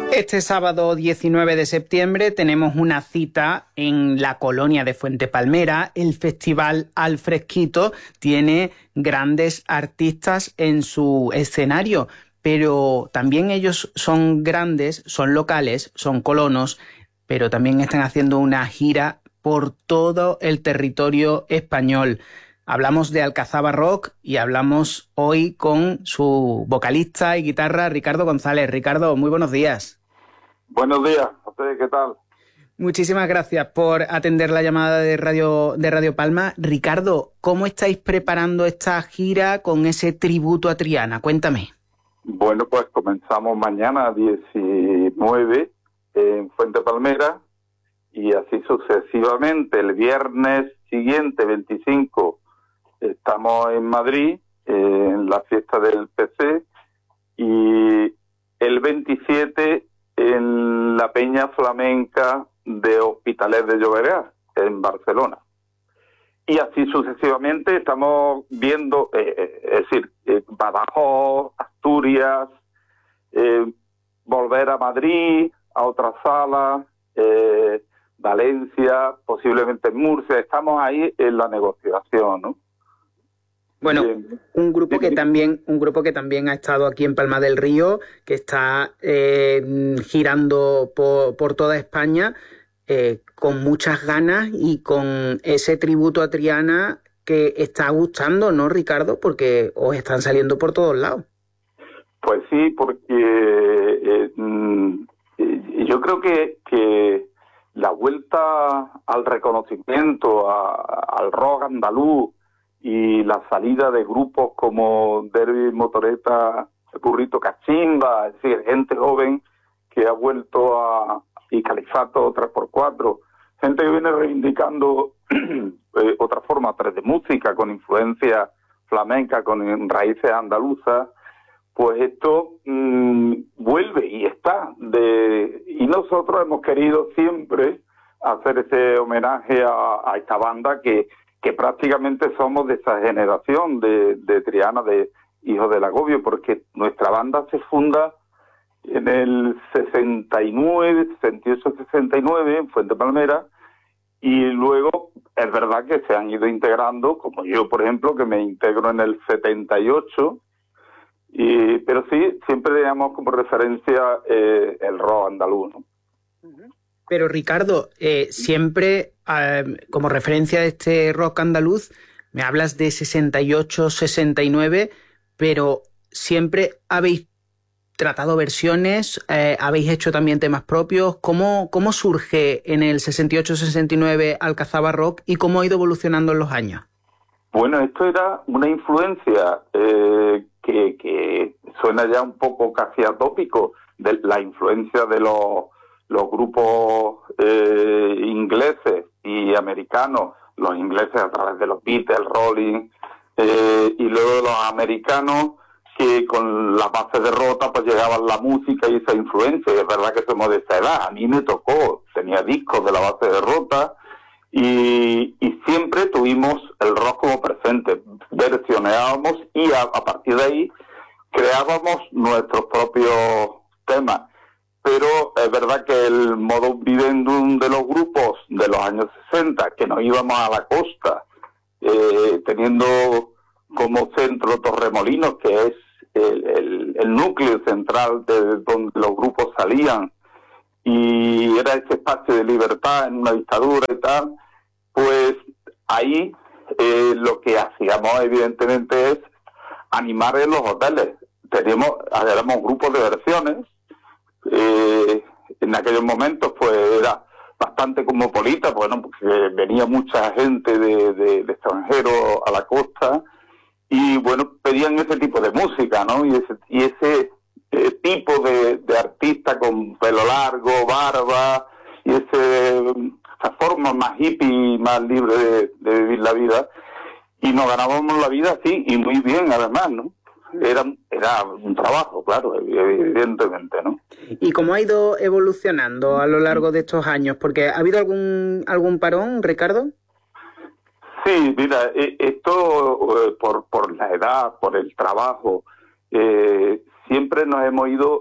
Este sábado 19 de septiembre tenemos una cita en la colonia de Fuente Palmera. El Festival Al Fresquito tiene grandes artistas en su escenario, pero también ellos son grandes, son locales, son colonos, pero también están haciendo una gira por todo el territorio español. Hablamos de Alcazaba Rock y hablamos hoy con su vocalista y guitarra, Ricardo González. Ricardo, muy buenos días. Buenos días, ¿a ustedes qué tal? Muchísimas gracias por atender la llamada de Radio Palma. Ricardo, ¿cómo estáis preparando esta gira con ese tributo a Triana? Cuéntame. Bueno, pues comenzamos mañana 19 en Fuente Palmera y así sucesivamente. El viernes siguiente, 25, estamos en Madrid, en la fiesta del PC, y el 27 en la Peña Flamenca de Hospitalet de Llobregat, en Barcelona. Y así sucesivamente estamos viendo, es decir, Badajoz, Asturias, volver a Madrid, a otra sala, Valencia, posiblemente Murcia. Estamos ahí en la negociación, ¿no? Bueno, un grupo que también ha estado aquí en Palma del Río, que está girando por toda España, con muchas ganas y con ese tributo a Triana que está gustando, ¿no, Ricardo? Porque os están saliendo por todos lados. Pues sí, porque yo creo que la vuelta al reconocimiento, al rock andaluz, y la salida de grupos como Derby Motoreta, Burrito Cachimba, es decir, gente joven que ha vuelto y Califato 3x4, gente que viene reivindicando otra forma de música con influencia flamenca, con raíces andaluzas, pues esto vuelve y está. Y nosotros hemos querido siempre hacer ese homenaje a esta banda que prácticamente somos de esa generación de Triana, de Hijos del Agobio, porque nuestra banda se funda en el 69, 68, 69, en Fuente Palmera, y luego es verdad que se han ido integrando, como yo, por ejemplo, que me integro en el 78, pero sí, siempre teníamos como referencia el rock andaluz, ¿no? Pero Ricardo, siempre como referencia de este rock andaluz, me hablas de 68, 69, pero siempre habéis tratado versiones, habéis hecho también temas propios. ¿Cómo surge en el 68, 69 Alcazaba Rock y cómo ha ido evolucionando en los años? Bueno, esto era una influencia que suena ya un poco casi atópico, de la influencia de los grupos ingleses y americanos, los ingleses a través de los Beatles, Rolling, y luego de los americanos que con la base de Rota pues llegaban la música y esa influencia. Y es verdad que somos de esa edad, a mí me tocó, tenía discos de la base de Rota y siempre tuvimos el rock como presente, versioneábamos y a partir de ahí creábamos nuestros propios temas. Pero es verdad que el modus vivendum de los grupos de los años 60, que nos íbamos a la costa, teniendo como centro Torremolinos, que es el núcleo central de donde los grupos salían, y era ese espacio de libertad en una dictadura y tal, pues ahí lo que hacíamos evidentemente es animar en los hoteles. Éramos grupos de versiones. En aquellos momentos pues era bastante cosmopolita, bueno, porque venía mucha gente de extranjeros a la costa y bueno, pedían ese tipo de música, ¿no? Y ese tipo de artista con pelo largo, barba y esa forma más hippie, más libre de vivir la vida, y nos ganábamos la vida así y muy bien además, ¿no? Era un trabajo, claro, evidentemente, ¿no? ¿Y cómo ha ido evolucionando a lo largo de estos años? Porque ¿ha habido algún parón, Ricardo? Sí, mira, esto por la edad, por el trabajo, siempre nos hemos ido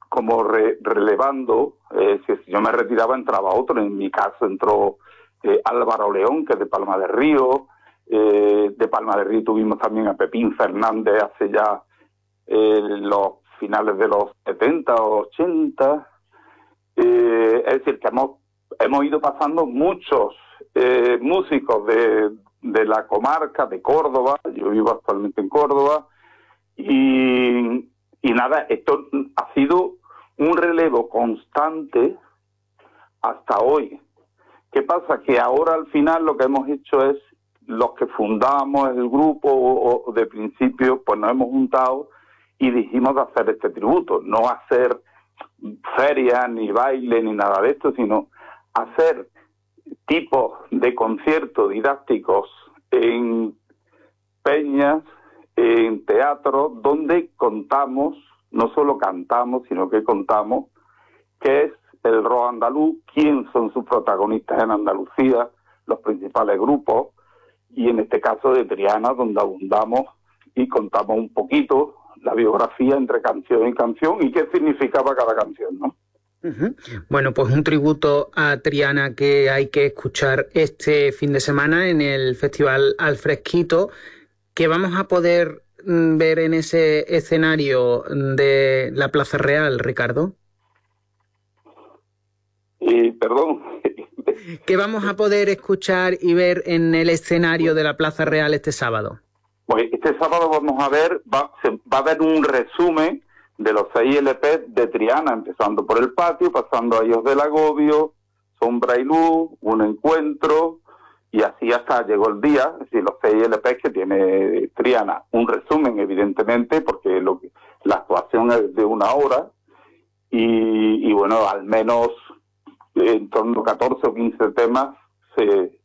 relevando. Si yo me retiraba, entraba otro. En mi caso entró Álvaro León, que es de Palma de Río. De Palma de Río tuvimos también a Pepín Fernández hace ya los finales de los 70 o 80. Es decir, que hemos ido pasando muchos músicos de la comarca de Córdoba. Yo vivo actualmente en Córdoba. Y nada, esto ha sido un relevo constante hasta hoy. ¿Qué pasa? Que ahora al final lo que hemos hecho es, los que fundamos el grupo o de principio, pues nos hemos juntado y dijimos de hacer este tributo, no hacer ferias, ni baile, ni nada de esto, sino hacer tipos de conciertos didácticos en peñas, en teatro, donde contamos, no solo cantamos, sino que contamos qué es el rock andaluz, quién son sus protagonistas en Andalucía, los principales grupos, y en este caso de Triana, donde abundamos y contamos un poquito la biografía entre canción y canción y qué significaba cada canción, ¿no? Uh-huh. Bueno, pues un tributo a Triana que hay que escuchar este fin de semana en el Festival Al Fresquito, que vamos a poder ver en ese escenario de la Plaza Real, Ricardo. Perdón. ¿Qué vamos a poder escuchar y ver en el escenario de la Plaza Real este sábado? Pues este sábado vamos a ver, va a haber un resumen de los 6 LP de Triana, empezando por El Patio, pasando a Hijos del Agobio, Sombra y Luz, Un Encuentro, y así hasta llegó el día, es decir, los 6 LP que tiene Triana. Un resumen, evidentemente, porque la actuación es de 1 hora, y bueno, al menos en torno a 14 o 15 temas se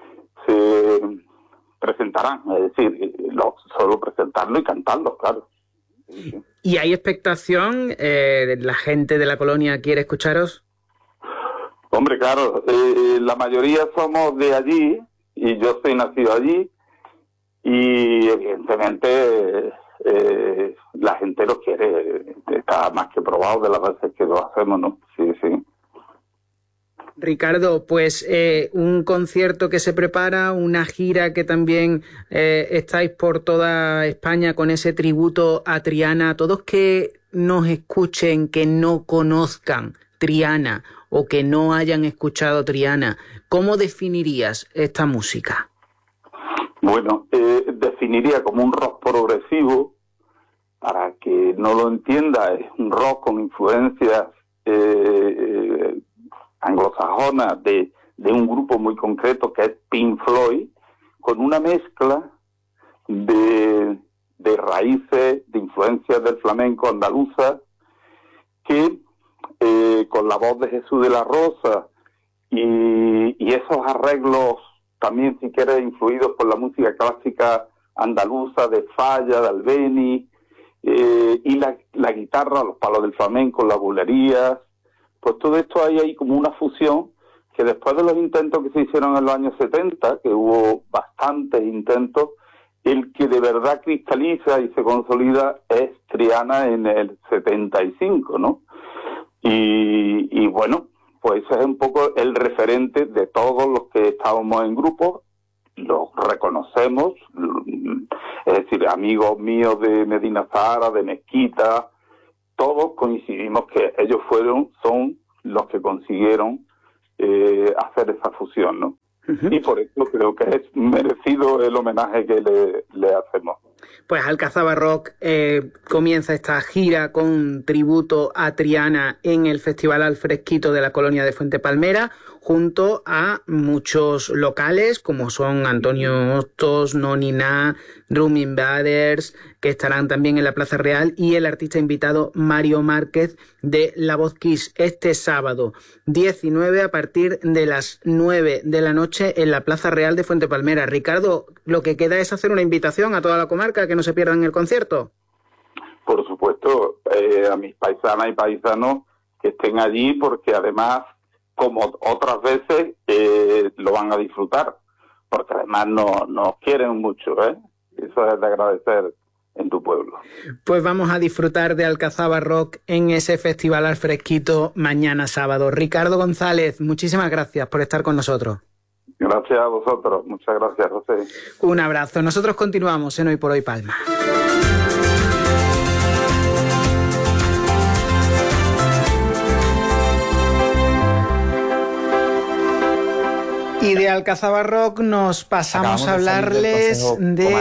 presentarán, es decir, solo presentarlo y cantarlo, claro. ¿Y hay expectación? ¿La gente de la colonia quiere escucharos? Hombre, claro, la mayoría somos de allí y yo soy nacido allí y evidentemente la gente lo quiere, está más que probado de las veces que lo hacemos, ¿no? Sí, sí. Ricardo, pues un concierto que se prepara, una gira que también estáis por toda España con ese tributo a Triana. Todos que nos escuchen, que no conozcan Triana o que no hayan escuchado Triana, ¿cómo definirías esta música? Bueno, definiría como un rock progresivo. Para que no lo entienda, es un rock con influencias anglosajona de un grupo muy concreto que es Pink Floyd, con una mezcla de raíces, de influencias del flamenco andaluza, que con la voz de Jesús de la Rosa y esos arreglos también, si quieres, influidos por la música clásica andaluza de Falla, de Albéniz, y la guitarra, los palos del flamenco, las bulerías. Pues todo esto hay ahí como una fusión que después de los intentos que se hicieron en los años 70, que hubo bastantes intentos, el que de verdad cristaliza y se consolida es Triana en el 75, ¿no? Y bueno, pues ese es un poco el referente de todos los que estábamos en grupos, los reconocemos, es decir, amigos míos de Medina Zahara, de Mezquita, todos coincidimos que ellos son los que consiguieron hacer esa fusión, ¿no? Uh-huh. Y por eso creo que es merecido el homenaje que le hacemos. Pues Alcazaba Rock comienza esta gira con tributo a Triana en el Festival Al Fresquito de la colonia de Fuente Palmera, junto a muchos locales como son Antonio Hostos, Nonina, Drum Invaders, que estarán también en la Plaza Real, y el artista invitado Mario Márquez de La Voz Kiss este sábado 19 a partir de las 9 de la noche en la Plaza Real de Fuente Palmera. Ricardo, lo que queda es hacer una invitación a toda la comarca que no se pierdan el concierto. Por supuesto, a mis paisanas y paisanos que estén allí, porque además, como otras veces, lo van a disfrutar, porque además nos quieren mucho, ¿eh? Eso es de agradecer en tu pueblo. Pues vamos a disfrutar de Alcazaba Rock en ese festival al fresquito mañana sábado. Ricardo González, muchísimas gracias por estar con nosotros. Gracias a vosotros. Muchas gracias, José. Un abrazo. Nosotros continuamos en Hoy por Hoy Palma. Y de Alcazaba Rock nos pasamos a hablarles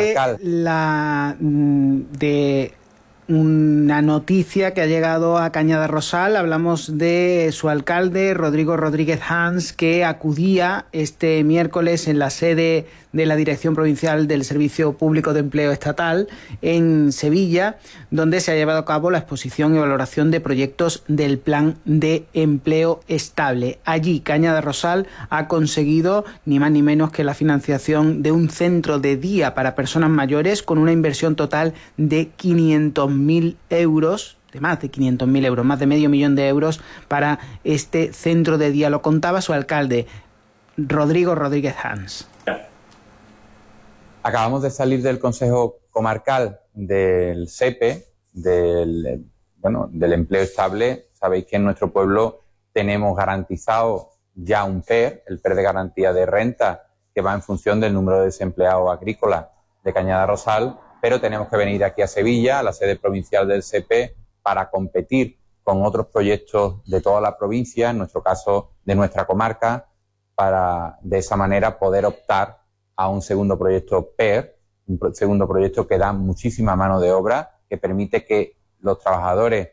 de una noticia que ha llegado a Cañada Rosal. Hablamos de su alcalde, Rodrigo Rodríguez Hans, que acudía este miércoles en la sede de la Dirección Provincial del Servicio Público de Empleo Estatal en Sevilla, donde se ha llevado a cabo la exposición y valoración de proyectos del Plan de Empleo Estable. Allí, Cañada Rosal ha conseguido ni más ni menos que la financiación de un centro de día para personas mayores con una inversión total de 500.000 euros, de más de 500.000 euros, más de medio millón de euros para este centro de día. Lo contaba su alcalde, Rodrigo Rodríguez Hans. Acabamos de salir del Consejo Comarcal del SEPE, del empleo estable. Sabéis que en nuestro pueblo tenemos garantizado ya un PER, el PER de garantía de renta, que va en función del número de desempleados agrícolas de Cañada Rosal, pero tenemos que venir aquí a Sevilla, a la sede provincial del SEPE, para competir con otros proyectos de toda la provincia, en nuestro caso de nuestra comarca, para de esa manera poder optar a un segundo proyecto PER, un segundo proyecto que da muchísima mano de obra, que permite que los trabajadores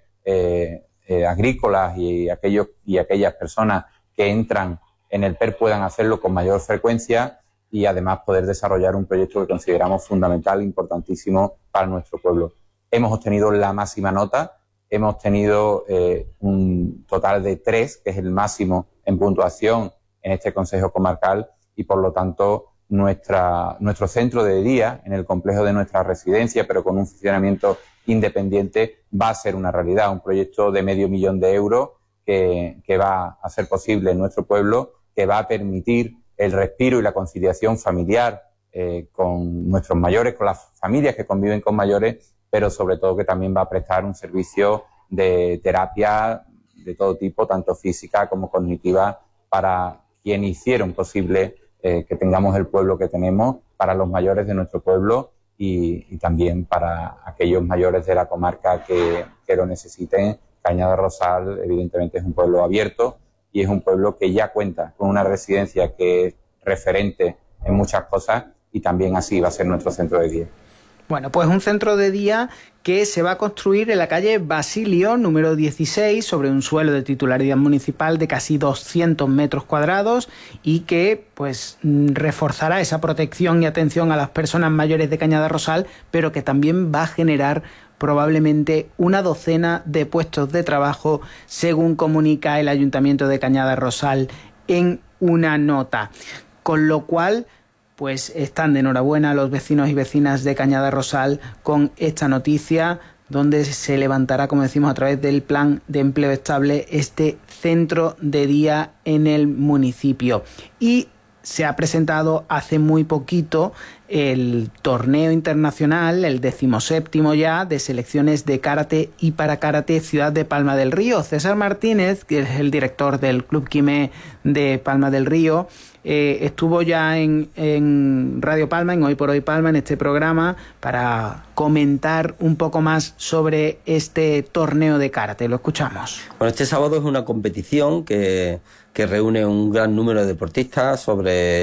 agrícolas y aquellas personas que entran en el PER puedan hacerlo con mayor frecuencia y además poder desarrollar un proyecto que consideramos fundamental, importantísimo para nuestro pueblo. Hemos obtenido la máxima nota, hemos tenido un total de 3, que es el máximo en puntuación en este Consejo Comarcal, y por lo tanto nuestro centro de día en el complejo de nuestra residencia, pero con un funcionamiento independiente, va a ser una realidad, un proyecto de medio millón de euros que va a ser posible en nuestro pueblo, que va a permitir el respiro y la conciliación familiar con nuestros mayores, con las familias que conviven con mayores, pero sobre todo que también va a prestar un servicio de terapia de todo tipo, tanto física como cognitiva, para quienes hicieron posible que tengamos el pueblo que tenemos, para los mayores de nuestro pueblo y también para aquellos mayores de la comarca que lo necesiten. Cañada Rosal, evidentemente, es un pueblo abierto y es un pueblo que ya cuenta con una residencia que es referente en muchas cosas, y también así va a ser nuestro centro de día. Bueno, pues un centro de día que se va a construir en la calle Basilio, número 16, sobre un suelo de titularidad municipal de casi 200 metros cuadrados y que pues reforzará esa protección y atención a las personas mayores de Cañada Rosal, pero que también va a generar probablemente una docena de puestos de trabajo, según comunica el Ayuntamiento de Cañada Rosal en una nota. Con lo cual, pues están de enhorabuena los vecinos y vecinas de Cañada Rosal con esta noticia, donde se levantará, como decimos, a través del Plan de Empleo Estable este centro de día en el municipio. Y se ha presentado hace muy poquito el torneo internacional, el 17º ya, de selecciones de karate y para karate Ciudad de Palma del Río. César Martínez, que es el director del Club Quimé de Palma del Río, estuvo ya en Radio Palma, en Hoy por Hoy Palma, en este programa, para comentar un poco más sobre este torneo de karate. Lo escuchamos. Bueno, este sábado es una competición que reúne un gran número de deportistas sobre